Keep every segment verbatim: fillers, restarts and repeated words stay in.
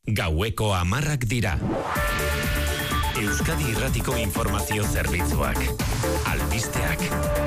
Gaueko hamarrak dira. Euskadi Irratiko Informazio Zerbitzuak. Albisteak.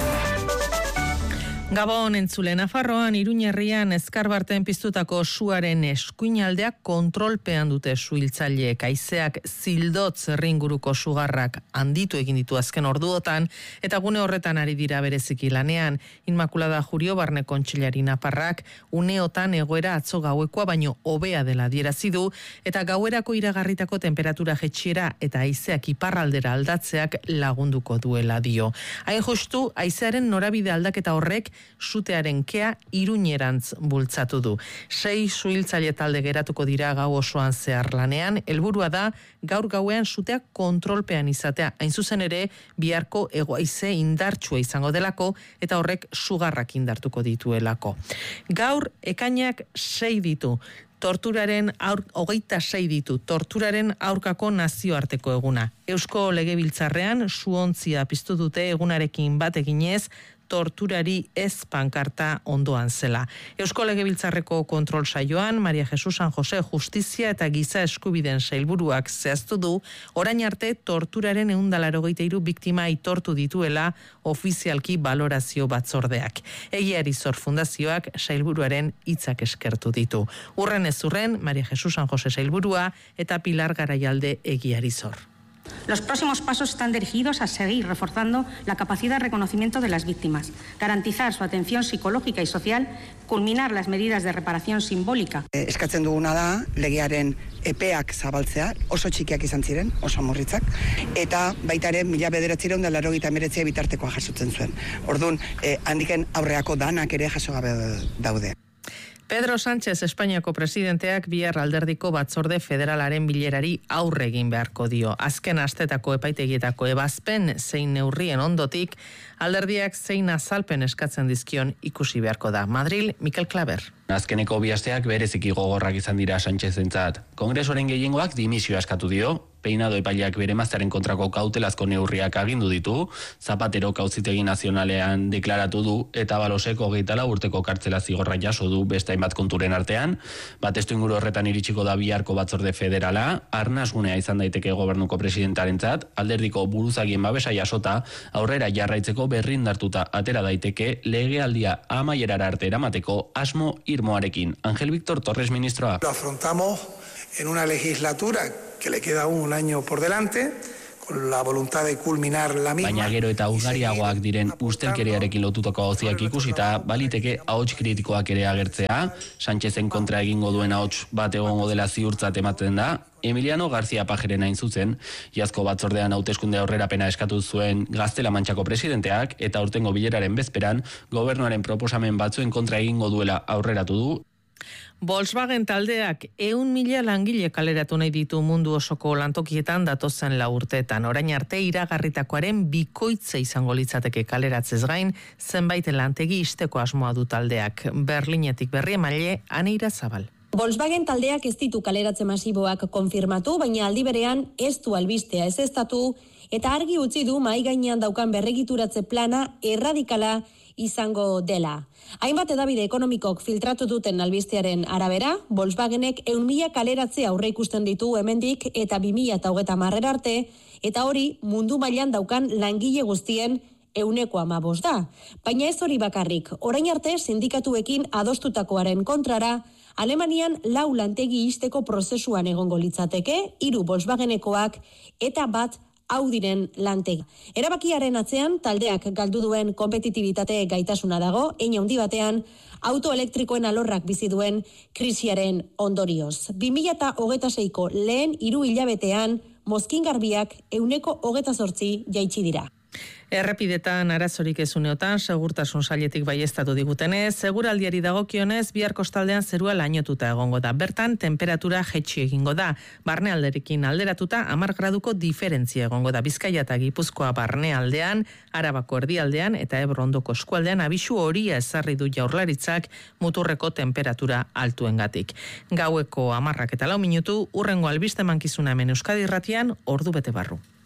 Gabon entzule, Nafarroan Iruñerrian Ezkarbarten piztutako suaren eskuinaldeak kontrolpean dute suhiltzaileek. Haizeak zildotz herringuruko sugarrak handitu egin ditu azken orduotan, eta gune horretan ari dira bereziki lanean. Inmakulada Jurio Barne Kontseilari nafarrak uneotan egoera atzo gauekoa baino hobea dela adierazi du, eta gauerako iragarritako temperatura jetxiera eta haizeak iparraldera aldatzeak lagunduko duela dio. Hain justu, haizearen norabide aldaketa horrek sutearen kea Iruñerantz bultzatu du. Sei suhiltzaile talde geratuko dira gau osoan zehar lanean, helburua da gaur gauean suteak kontrolpean izatea. Hain zuzen ere, biharko hego-haize indartsua izango delako eta horrek sugarrak indartuko dituelako. Gaur ekainak sei ditu. Torturaren aur, hogeita sei ditu, torturaren aurkako nazioarteko eguna. Eusko Legebiltzarrean suontzia piztu dute egunarekin bat eginez, torturari ez pankarta ondoan zela. Eusko Legebiltzarreko kontrol saioan, Maria Jesus San Jose Justizia eta Giza Eskubideen Sailburuak zehaztu du, orain arte torturaren ehun eta laurogeita hiru biktima aitortu dituela ofizialki balorazio batzordeak. Egiari Zor Fundazioak sailburuaren hitzak eskertu ditu. Urren ez urren, Maria Jesus San Jose Sailburua eta Pilar Garaialde Egiari Zor. Los próximos pasos están dirigidos a seguir reforzando la capacidad de reconocimiento de las víctimas, garantizar su atención psicológica y social, culminar las medidas de reparación simbólica. Eskatzen duguna da, legearen epeak zabaltzea, oso txikiak izan ziren, oso murritzak, eta baitaren mila bederatzireun da laurogeita hemeretzia bitartekoa jasotzen zuen. Orduan, eh, handiken aurreako danak ere jaso gabe daude. Pedro Sánchez Espainiako presidenteak bihar alderdiko batzorde federalaren bilerari aurre egin beharko dio. Azken astetako epaitegietako ebazpen zein neurrien ondotik, alderdiak zein azalpen eskatzen dizkion ikusi beharko da. Madril, Mikel Klaber. Azkeneko bi asteak bereziki gogorrak izan dira Sánchezentzat. Kongresoaren gehiengoak dimisioa eskatu dio, Peinado epaileak bere emaztearen kontrako kautelazko neurriak agindu ditu, Zapatero Auzitegi Nazionalean deklaratu du, eta Balosek hogeita lau urteko kartzela zigorra jaso du beste hainbat konturen artean. Bat testuinguru horretan iritsiko da biharko batzorde federala, arnasgunea izan daiteke gobernuko presidentarentzat, alderdiko buruzagien babesa jasota, aurrera jarraitzeko berrindartuta atera daiteke legealdia amaierara arte eramateko asmo irmoarekin. Ángel Víctor Torres, ministroa. Lo afrontamos en una legislatura que le queda un año por delante, con la voluntad de culminar la misma. Baina gero eta ugariagoak diren ustelkeriarekin lotutako auziak ikusita, baliteke ahots kritikoak ere agertzea, Sánchezen kontra egingo duen ahots bat egongo dela ziurtzat ematen da. Emiliano García Pajeren hain zuzen, iazko batzordean hauteskunde aurrerapena eskatu zuen Gaztela Mantxako presidenteak, eta urtengo bileraren bezperan, gobernuaren proposamen batzuen kontra egingo duela aurreratu du. Volkswagen taldeak ehun mila langile kaleratu nahi ditu mundu osoko lantokietan datozen lau urteetan. Orain arte iragarritakoaren bikoitza izango litzateke kaleratzez gain, zenbait lantegi isteko asmoa du taldeak. Berlinetik berri emaile, Aneira Zabal. Volkswagen taldeak ez ditu kaleratze masiboak konfirmatu, baina aldi berean ez du albistea ezeztatu, eta argi utzi du mahai gainean daukan berregituratze plana erradikala izango dela. Hainbat hedabide ekonomikok filtratu duten albistearen arabera, Volkswagenek ehun mila kaleratze aurre ikusten ditu hemendik eta bi mila hogeita hamar arte, eta hori mundu mailan daukan langile guztien ehuneko hamabost da. Baina ez hori bakarrik, orain arte sindikatuekin adostutakoaren kontrara, Alemanian lau lantegi isteko prozesuan egongo litzateke, hiru Volkswagenekoak eta bat Audiren lantegi. Erabakiaren atzean taldeak galdu duen konpetitibitate gaitasuna dago, hein handi batean autoelektrikoen alorrak bizi duen krisiaren ondorioz. bi mila hogeita seiko lehen hiru hilabetean mozkingarbiak ehuneko hogeita zortzi jaitsi dira. Errepidetan arazorik ez uneotan, segurtasun sailetik baieztatu digutenez, seguraldiari dagokionez, bihar kostaldean zerua lainotuta egongo da. Bertan, temperatura jaitsi egingo da. Barnealderekin alderatuta, hamar graduko diferentzia egongo da. Bizkaia eta Gipuzkoa barnealdean, Arabako erdialdean eta Ebro ondoko eskualdean abisu horia ezarri du Jaurlaritzak muturreko temperatura altuengatik. Gaueko hamarrak eta lau minutu, urrengo albiste mankizuna hemen Euskadi Irratian, ordu bete barru.